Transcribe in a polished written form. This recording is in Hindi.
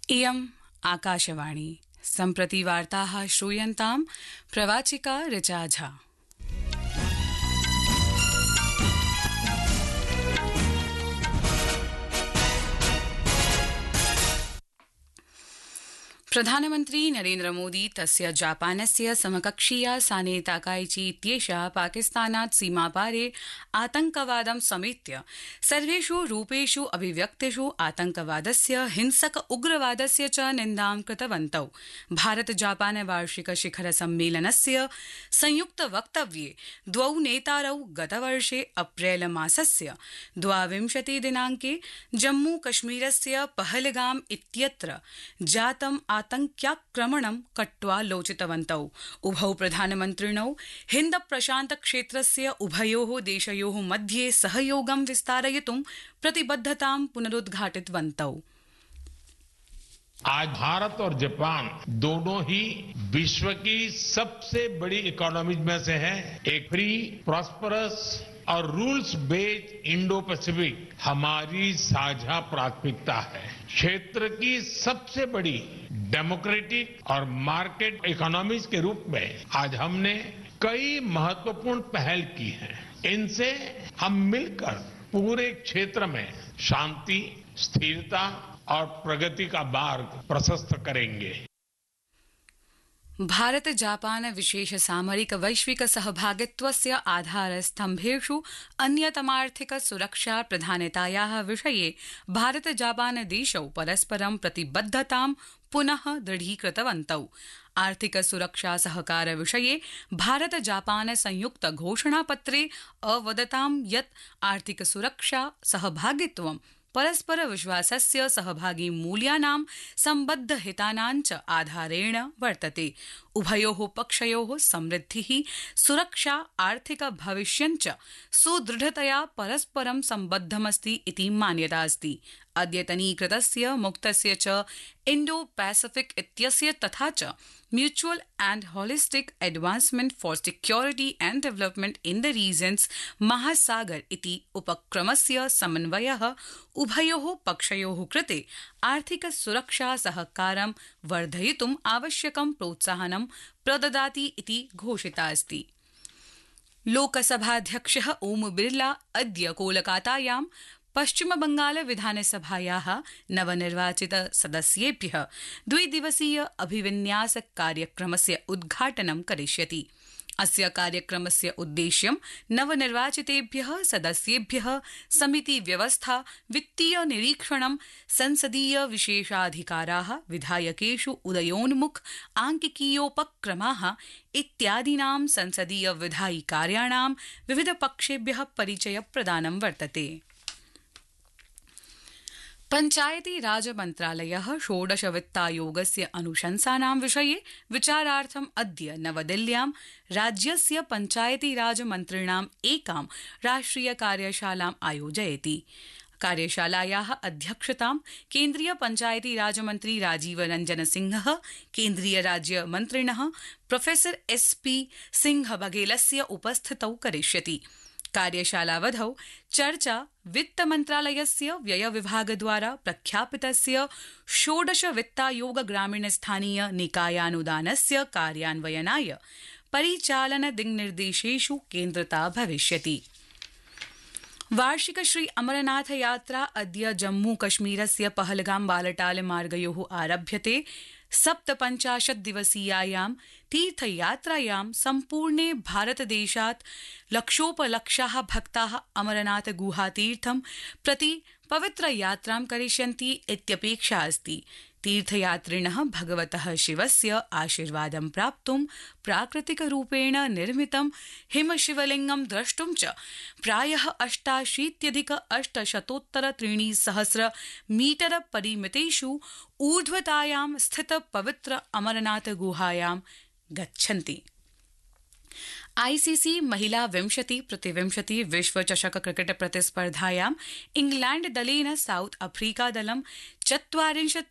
इयम् आकाशवाणी सम्प्रति वार्ताः श्रूयन्तां प्रवाचिका ऋचा झा। प्रधानमन्त्री नरेन्द्र मोदी तस्य जापानस्य समकक्षीया साने ताकाइची इत्येषा पाकिस्तानात् सीमापारे आतंकवादं समेत्य सर्वेषु रूपेषु अभिव्यक्तिषु आतंकवादस्य हिंसक उग्रवादस्य च निन्दां कृतवन्तौ। भारत जापान वार्षिक शिखर सम्मेलनस्य संयुक्त वक्तव्ये द्वौ नेतारौ गतवर्षे अप्रैल मासस्य 22 दिनाङ्के जम्मू कश्मीरस्य पहलगाम इत्यत्र जातम् आतंक्याक्रमणं कट्वा लोचितवन्तौ। उभौ प्रधानमन्त्रिणौ हिन्द प्रशान्त क्षेत्रस्य उभयोः देशयोः मध्ये सहयोगं विस्तारयितुं प्रतिबद्धतां पुनरुद्घाटितवन्तौ। आज भारत और जापान दोनों ही विश्व की सबसे बड़ी इकोनॉमीज में से हैं। एक फ्री, प्रॉस्परस और रूल्स बेस्ड इंडो पैसिफिक हमारी साझा प्राथमिकता है। क्षेत्र की सबसे बड़ी डेमोक्रेटिक और मार्केट इकोनॉमीज के रूप में आज हमने कई महत्वपूर्ण पहल की हैं। इनसे हम मिलकर पूरे क्षेत्र में शांति, स्थिरता और प्रगति का मार्ग प्रशस्त करेंगे। भारत जापान विशेष सामरिक वैश्विक सहभागित्वस्य आधारस्तम्भेषु अन्यतमार्थिक सुरक्षा प्रधानतायाः विषये भारत जापान देशौ परस्परं प्रतिबद्धतां पुनः दृढीकृतवन्तौ। आर्थिक सुरक्षा सहकार विषये भारत जापान संयुक्त घोषणापत्रे अवदतां यत् आर्थिक सुरक्षा सहभागित्वं परस्पर विश्वासस्य सहभागी मूल्यानां सम्बद्ध हितानां च आधारेण वर्तते। उभयोः पक्षयोः समृद्धिः, सुरक्षा, आर्थिक भविष्यं च सुदृढतया परस्परं सम्बद्धमस्ति इति मान्यता अस्ति। अद्यतनीकृतस्य मुक्तस्य च इण्डो पैसिफिक इत्यस्य तथा च mutual and holistic advancement for security and development in the reasons महासागर इति उपक्रमस्य समन्वयः उभयोः पक्षयोः कृते आर्थिक सुरक्षा सहकारं वर्धयितुम् आवश्यकं प्रोत्साहनं प्रददाति इति घोषिता अस्ति। लोकसभाध्यक्षः ओम बिरला अद्य कोलकातायां पश्चिम बंगाल विधानसभायाः नवनिर्वाचित सदस्येभ्यः द्विदिवसीय अभिविन्यास कार्यक्रमस्य उद्घाटनं करिष्यति। अस्य कार्यक्रमस्य उद्देश्यं नवनिर्वाचितेभ्यः सदस्येभ्यः समिति व्यवस्था, वित्तीय निरीक्षणं, संसदीय विशेषाधिकाराः, विधायकेषु उदयोन्मुख आंकिकीयोपक्रमाः इत्यादीनां संसदीय विधायि कार्याणां विविध पक्षेभ्यः परिचय प्रदानं वर्तते। पंचायती राज मन्त्रालयः 16 वित्तायोगस्य अनुशंसानां विषये विचारार्थम् अद्य नवदिल्ल्यां राज्यस्य पंचायती राज मन्त्रिणाम् एकां राष्ट्रिय कार्यशालाम् आयोजयति। कार्यशालायाः अध्यक्षतां केन्द्रीय पंचायती राज मन्त्री राजीव रंजन सिंहः, केन्द्रीय राज्य मन्त्रिणः प्रोफेसर SP सिंह बघेलस्य उपस्थितौ करिष्यति। कार्यशालावधौ चर्चा वित्त मन्त्रालयस्य व्यय विभागद्वारा प्रख्यापितस्य 16 वित्तायोग ग्रामीण स्थानीय निकायानुदानस्य कार्यान्वयनाय परिचालन दिङ्निर्देशेषु केन्द्रिता भविष्यति। वार्षिक श्री अमरनाथ यात्रा अद्य जम्मू कश्मीरस्य पहलगाम बालटाल मार्गयोः आरभ्यते। 57 दिवसीयायां तीर्थयात्रायां सम्पूर्णे भारतदेशात् लक्षोपलक्षाः भक्ताः अमरनाथ गुहातीर्थं प्रति पवित्र यात्रां करिष्यन्ति इत्यपेक्षा अस्ति। तीर्थयात्रिणः भगवतः शिवस्य आशीर्वादं प्राप्तुं प्राकृतिकरूपेण निर्मितं हिमशिवलिङ्गं द्रष्टुं च प्रायः 88,800 मीटर परिमितेषु ऊर्ध्वतायां स्थित पवित्र अमरनाथ गुहायां गच्छन्ति। ICC महिला 20-20 विश्व चषक क्रिकेट प्रतिस्पर्धायां इंग्लैंड दलेन साउथ अफ्रीका दलं 40